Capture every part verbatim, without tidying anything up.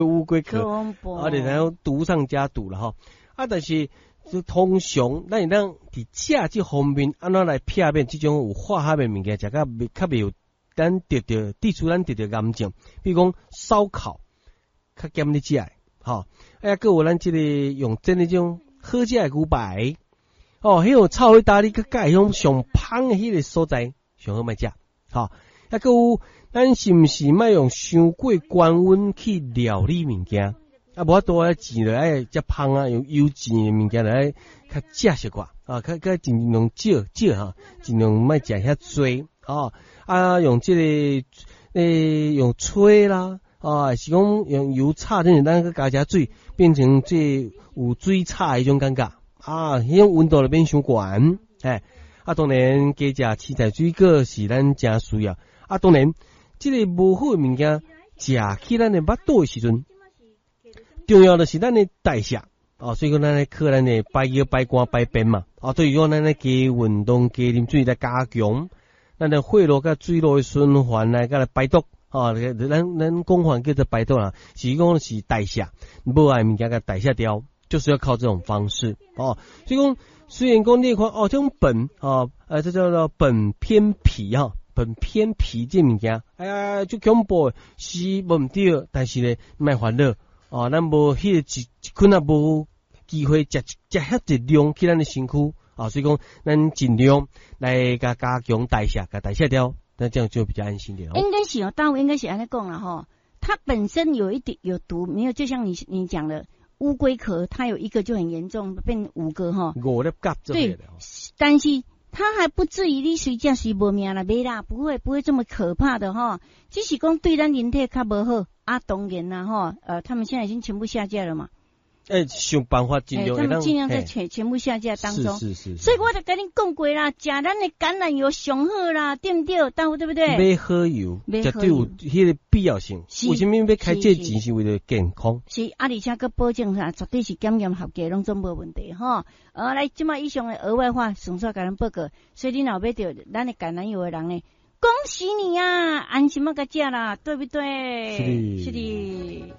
乌龟壳，啊，然后毒上加毒了哈。啊，但是就通常咱咱伫食这方面，安怎来避免这种有化学的物件，食较未较未有咱得到地处咱得到癌症，比如讲烧烤，较减咧食的，吼。哎呀，佮有咱这个用真的种好食的牛排，哦，迄种臭味大哩，佮介种上芳的迄个所在，上好卖食，吼。啊，佮有咱是毋是莫用伤过高温去料理物件？啊，无法度啊，钱落爱遮芳啊，用油煎的物件来较正式寡啊，较较尽量少少哈，尽量莫食遐多哦。啊，用这个诶、欸、用吹啦，啊，是讲用油炒，等于咱个加加水，变成这有水炒迄种感觉啊，迄种温度就变伤悬，哎，啊，当然加食青菜水果是咱真需要，啊，当然这个无好的物件食起咱的腹肚的时阵。重要的是咱的代谢哦，所以讲咱咧靠咱的排尿、排肝、排便嘛，啊，对于讲咱咧加运动、加啉水来加强咱的血路甲水路的循环来甲来排毒啊，咱咱讲法叫做排毒啦，是讲是代谢，无爱物件甲代谢掉，就是要靠这种方式哦。所以讲虽然讲你看哦，这种苯啊，呃，这叫做苯偏脾哈，苯偏脾这物件，哎呀，就恐怖，是无毋对，但是咧莫烦恼。哦，咱无迄个一一困啊，无机会食食遐一量去咱的身躯啊，所以讲咱尽量来加加强代谢，加代谢掉，那这样就比较安心点哦。 应该是哦，大卫应该是安尼讲啦吼，它本身有一点有毒，没有就像你你讲的乌龟壳，它有一个就很严重，变五个哈。 五粒甲就对，但是它还不至于你睡觉是无命啦，没啦，不会不会这么可怕的哈，只是讲对咱人体较无好。啊，当然啦，哈，呃，他们现在已经全部下架了嘛。 哎，想办法尽量， 他们尽量在全全部下架当中。 是是是。 所以我就跟你讲过啦，食咱的橄榄油上好啦，对不对？对不对？ 买好油，绝对有迄个必要性。为什么要开这钱？是为了健康。 是啊，而且个保证啥，绝对是检验合格，拢总无问题哈。呃，来，即马以上的额外话，纯粹甲咱报告。所以你若买着咱的橄榄油的人呢？恭喜你呀、啊，安心么个价啦，对不对？ 是的， 是的。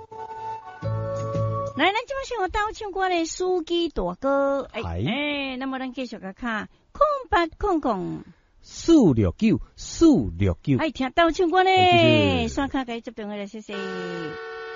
来，咱今晚先我到唱歌的司机大哥，哎哎，那么咱继续个看空八空空四六九四六九， 哎，听到唱歌呢，刷卡给接电话来，谢谢。